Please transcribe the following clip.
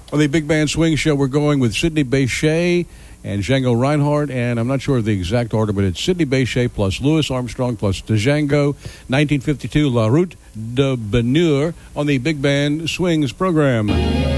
On the Big Band Swing Show, we're going with Sidney Bechet and Django Reinhardt, and I'm not sure of the exact order, but it's Sidney Bechet plus Louis Armstrong plus Django, 1952, La Route de Bonheur, on the Big Band Swings program.